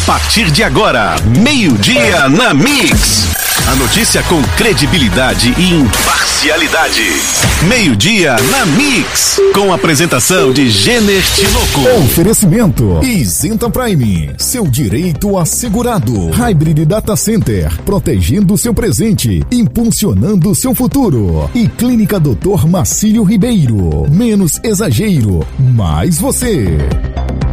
partir de agora, meio-dia na Mix. A notícia com credibilidade e imparcialidade. Meio-dia na Mix. Com a apresentação de Jenner Tinoco. Oferecimento Isenta Prime. Seu direito assegurado. Hybrid Data Center. Protegendo seu presente. Impulsionando seu futuro. E Clínica Dr. Marcílio Ribeiro. Menos exagero. Mais você.